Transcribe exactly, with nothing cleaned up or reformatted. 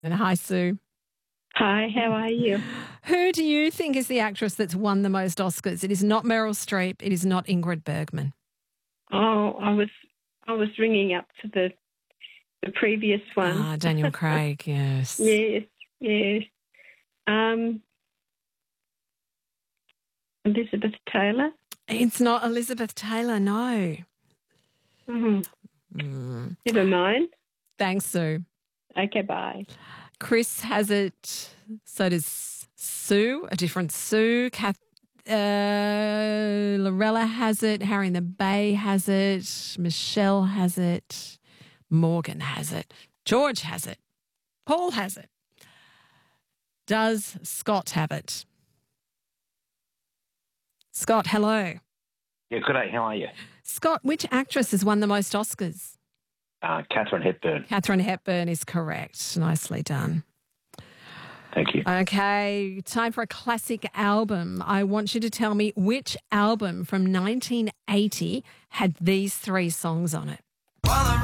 And hi, Sue. Hi, how are you? Who do you think is the actress that's won the most Oscars? It is not Meryl Streep. It is not Ingrid Bergman. Oh, I was I was ringing up to the the previous one. Ah, Daniel Craig, yes. Yes, yes. Um, Elizabeth Taylor. It's not Elizabeth Taylor, no. Mm-hmm. Mm. Never mind. Thanks, Sue. Okay, bye. Chris has it. So does Sue, a different Sue. Kath, uh, Lorella has it. Harry in the Bay has it. Michelle has it. Morgan has it. George has it. Paul has it. Does Scott have it? Scott, hello. Yeah, good day. How are you? Scott, which actress has won the most Oscars? Uh, Catherine Hepburn. Catherine Hepburn is correct. Nicely done. Thank you. Okay, time for a classic album. I want you to tell me which album from nineteen eighty had these three songs on it.